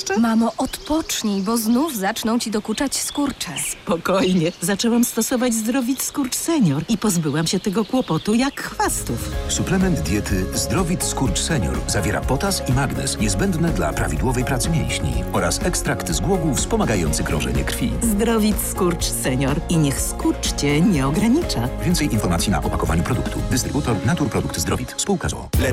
jeszcze? Mamo, odpocznij, bo znów zaczną ci dokuczać skurcze. Spokojnie. Zaczęłam stosować Zdrowit Skurcz Senior i pozbyłam się tego kłopotu jak chwastów. Suplement diety Zdrowit Skurcz Senior zawiera potas i magnez niezbędne dla prawidłowej pracy mięśni oraz ekstrakt z głogu wspomagający krążenie krwi. Zdrowit Skurcz Senior i niech skurcz cię nie ogranicza. Więcej informacji na opakowaniu produktu. Dystrybutor Naturprodukt Zdrowit. Spółka z o.o.